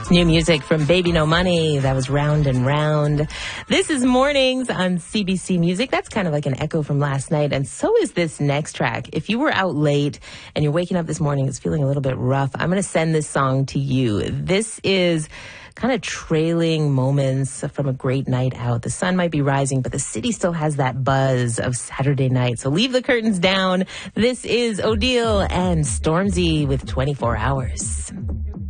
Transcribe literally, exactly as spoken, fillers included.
New music from Baby No Money. That was Round and Round. This is Mornings on C B C Music. That's kind of like an echo from last night. And so is this next track. If you were out late and you're waking up this morning, it's feeling a little bit rough, I'm going to send this song to you. This is kind of trailing moments from a great night out. The sun might be rising, but the city still has that buzz of Saturday night. So leave the curtains down. This is Odile and Stormzy with twenty-four hours.